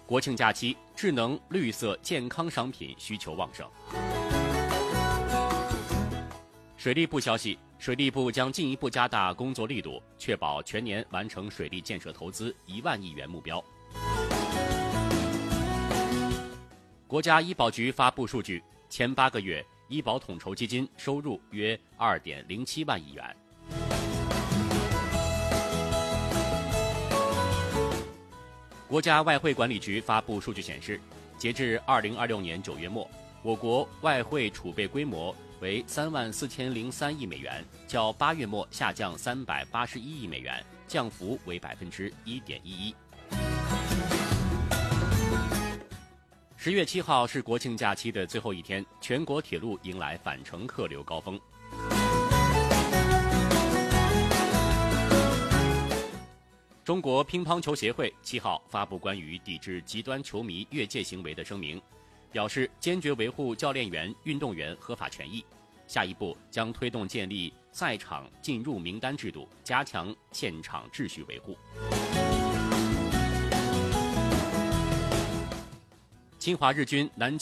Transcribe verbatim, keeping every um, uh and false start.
国庆假期，智能、绿色、健康商品需求旺盛。水利部消息，水利部将进一步加大工作力度，确保全年完成水利建设投资一万亿元目标。国家医保局发布数据，前八个月医保统筹基金收入约 二点零七万亿元。国家外汇管理局发布数据显示，截至二零二六年九月末，我国外汇储备规模为三万四千零三亿美元，较八月末下降三百八十一亿美元，降幅为百分之一点一一。十月七号是国庆假期的最后一天，全国铁路迎来返程客流高峰。中国乒乓球协会七号发布关于抵制极端球迷越界行为的声明，表示坚决维护教练员、运动员合法权益。下一步将推动建立赛场进入名单制度，加强现场秩序维护。侵华日军南